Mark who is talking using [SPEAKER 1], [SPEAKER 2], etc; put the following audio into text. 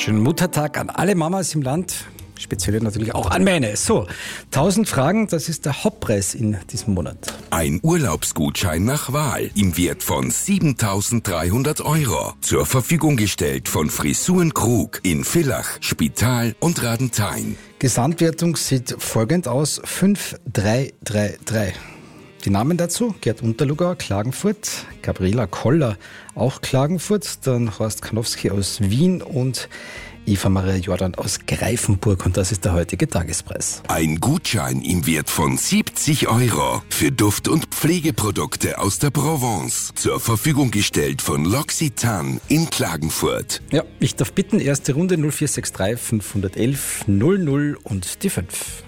[SPEAKER 1] Schönen Muttertag an alle Mamas im Land, speziell natürlich auch an meine. So, 1000 Fragen, das ist der Hauptpreis in diesem Monat.
[SPEAKER 2] Ein Urlaubsgutschein nach Wahl im Wert von 7.300 €. Zur Verfügung gestellt von Frisuren Krug in Villach, Spital und Radenthein.
[SPEAKER 1] Gesamtwertung sieht folgend aus: 5-3-3-3. Die Namen dazu: Gerd Unterlugauer, Klagenfurt, Gabriela Koller, auch Klagenfurt, dann Horst Kanowski aus Wien und Eva Maria Jordan aus Greifenburg, und das ist der heutige Tagespreis.
[SPEAKER 2] Ein Gutschein im Wert von 70 € für Duft- und Pflegeprodukte aus der Provence. Zur Verfügung gestellt von L'Occitane in Klagenfurt.
[SPEAKER 1] Ja, ich darf bitten, erste Runde 0463 511 00 und die 5.